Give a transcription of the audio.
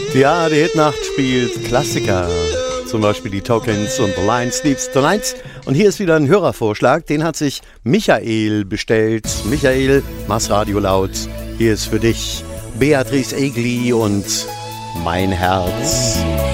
Ja, die Hitnacht spielt Klassiker. Zum Beispiel die Tokens und The Lion Sleeps Tonight. Und hier ist wieder ein Hörervorschlag, den hat sich Michael bestellt. Michael, mach's Radio laut. Hier ist für dich Beatrice Egli und Mein Herz.